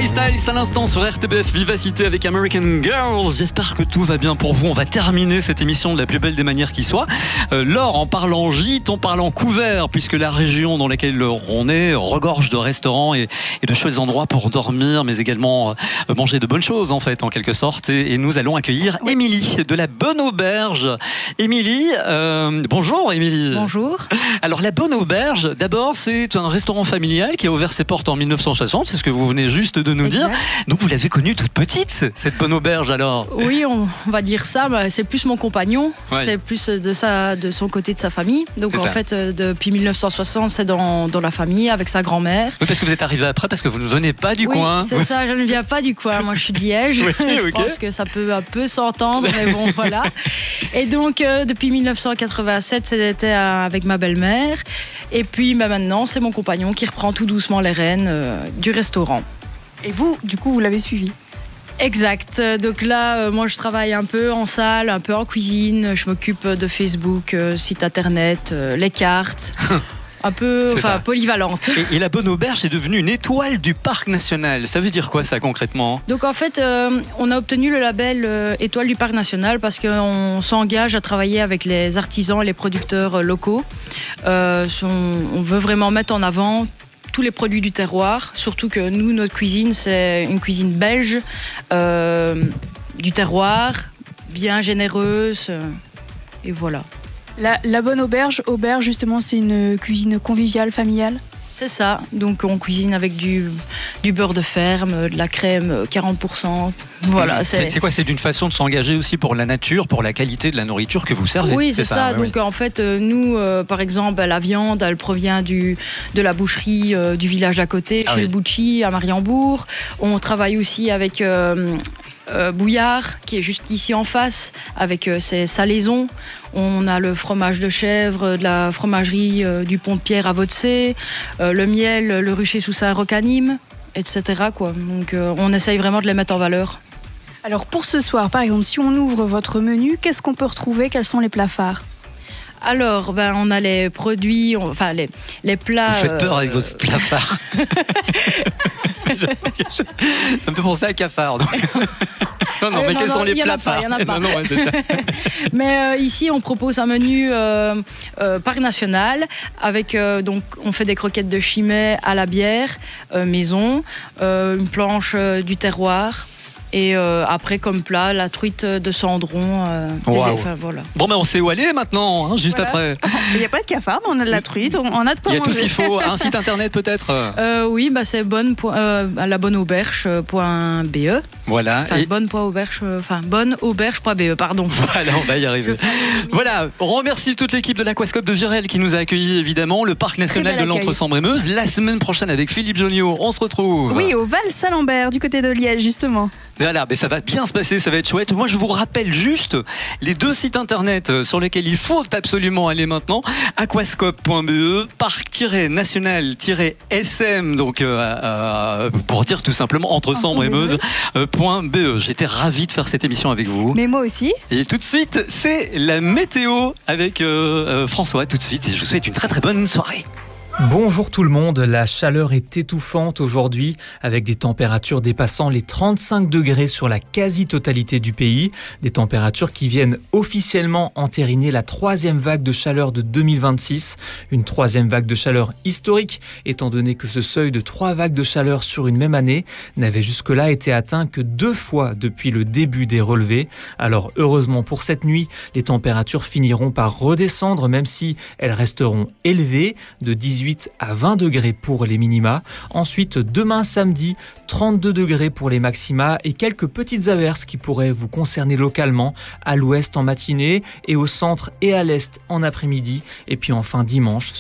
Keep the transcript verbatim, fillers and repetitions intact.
Harry Styles à l'instant sur R T B F Vivacité avec American Girls. J'espère que tout va bien pour vous. On va terminer cette émission de la plus belle des manières qui soit. Euh, Laure, en parlant gîte, en parlant couvert, puisque la région dans laquelle on est regorge de restaurants et, et de chouettes endroits pour dormir, mais également euh, manger de bonnes choses en fait, en quelque sorte. Et, et nous allons accueillir oui. Émilie de la Bonne Auberge. Émilie, euh, bonjour Émilie. Bonjour. Alors la Bonne Auberge, d'abord c'est un restaurant familial qui a ouvert ses portes en mille neuf cent soixante, c'est ce que vous venez juste de nous exact. dire. Donc vous l'avez connue toute petite, cette Bonne Auberge alors? Oui, on va dire ça, bah, c'est plus mon compagnon, ouais. c'est plus de, sa, de son côté de sa famille. Donc c'est en ça. fait, euh, depuis mille neuf cent soixante, c'est dans, dans la famille avec sa grand-mère. Oui, parce que vous êtes arrivé après, parce que vous ne venez pas du oui, coin. c'est ça, je ne viens pas du coin, moi je suis de Liège. Oui, je okay. pense que ça peut un peu s'entendre, mais bon voilà. Et donc euh, depuis mille neuf cent quatre-vingt-sept, c'était avec ma belle-mère. Et puis bah, maintenant, c'est mon compagnon qui reprend tout doucement les rênes euh, du restaurant. Et vous, du coup, vous l'avez suivi? Exact. Donc là, euh, moi, je travaille un peu en salle, un peu en cuisine. Je m'occupe de Facebook, euh, site internet, euh, les cartes. Un peu enfin, polyvalente. Et, et la Bonne Auberge est devenue une étoile du Parc National. Ça veut dire quoi ça concrètement? Donc en fait, euh, on a obtenu le label euh, étoile du Parc National parce qu'on s'engage à travailler avec les artisans et les producteurs euh, locaux. Euh, on, on veut vraiment mettre en avant tous les produits du terroir, surtout que nous, notre cuisine, c'est une cuisine belge, euh, du terroir, bien généreuse, euh, et voilà. La, la Bonne Auberge, auberge justement, c'est une cuisine conviviale, familiale? C'est ça, donc on cuisine avec du, du beurre de ferme, de la crème quarante pour cent. Voilà, c'est... c'est quoi? C'est une façon de s'engager aussi pour la nature, pour la qualité de la nourriture que vous servez? Oui, c'est, c'est ça. ça. Oui, donc oui. en fait, nous, euh, par exemple, la viande, elle provient du, de la boucherie euh, du village d'à côté, ah, chez oui. Bouchy, à Mariembourg. On travaille aussi avec euh, euh, Bouillard, qui est juste ici en face, avec euh, ses salaisons. On a le fromage de chèvre de la fromagerie euh, du Pont de Pierre à Vaudecé, euh, le miel, le rucher sous Saint-Roch à Nîmes, et cetera quoi. Donc euh, on essaye vraiment de les mettre en valeur. Alors pour ce soir, par exemple, si on ouvre votre menu, qu'est-ce qu'on peut retrouver? Quels sont les plats phares? Alors, ben, on a les produits, on, enfin les, les plats... Vous faites peur euh, avec votre plat phare. Ça me fait penser à cafard. Donc. Non, non, euh, mais non, quels non, sont les plats phares? Mais euh, ici, on propose un menu euh, euh, Parc National avec, euh, donc, on fait des croquettes de chimay à la bière, euh, maison, euh, une planche euh, du terroir. Et euh, après, comme plat, la truite de Cendron. Euh, wow. des, enfin, voilà. Bon, ben on sait où aller maintenant, hein, juste voilà. après. Il n'y a pas de cafard, mais on a de la truite, on a de quoi manger. Il y a tout ce qu'il faut. Un site internet peut-être euh, Oui, bah, c'est bonne, euh, la bonne auberge point b e. Voilà. Enfin, et... bonne auberge, enfin, bonne auberge point b e, pardon. Voilà, on va y arriver. Voilà, on remercie toute l'équipe de l'Aquascope de Virel qui nous a accueillis, évidemment. Le Parc National de l'Entre-Sambre-et-Meuse. La semaine prochaine, avec Philippe Joniot, on se retrouve. Oui, au Val-Salambert, du côté de Liège, justement. Voilà, mais ça va bien se passer, ça va être chouette. Moi, je vous rappelle juste les deux sites internet sur lesquels il faut absolument aller maintenant. aquascope point b e, parc-national-s m, donc euh, euh, pour dire tout simplement entre Sambre et Meuse euh, .be. J'étais ravi de faire cette émission avec vous. Mais moi aussi. Et tout de suite, c'est la météo avec euh, euh, François. Tout de suite, et je vous souhaite une très très bonne soirée. Bonjour tout le monde, la chaleur est étouffante aujourd'hui avec des températures dépassant les trente-cinq degrés sur la quasi-totalité du pays. Des températures qui viennent officiellement entériner la troisième vague de chaleur de deux mille vingt-six. Une troisième vague de chaleur historique étant donné que ce seuil de trois vagues de chaleur sur une même année n'avait jusque-là été atteint que deux fois depuis le début des relevés. Alors heureusement pour cette nuit, les températures finiront par redescendre même si elles resteront élevées de dix-huit à vingt degrés pour les minima. Ensuite, demain samedi, trente-deux degrés pour les maxima et quelques petites averses qui pourraient vous concerner localement à l'ouest en matinée et au centre et à l'est en après-midi. Et puis enfin dimanche,